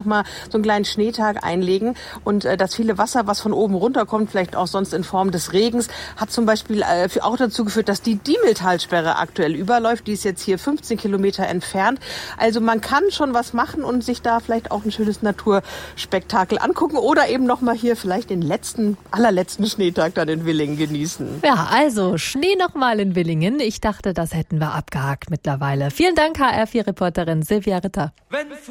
mal so einen kleinen Schneetag einlegen. Und das viele Wasser, was von oben runterkommt, vielleicht auch sonst in Form des Regens, hat zum Beispiel auch dazu geführt, dass die Diemeltalsperre aktuell überläuft. Die ist jetzt hier 15 Kilometer entfernt. Also man kann schon was machen und sich da vielleicht auch ein schönes Naturspektakel angucken oder eben noch mal hier vielleicht den allerletzten Schneetag dann in Willingen genießen. Ja, also Schnee nochmal in Willingen. Ich dachte, das hätten wir abgehakt mittlerweile. Vielen Dank, HR4-Reporterin Silvia Ritter.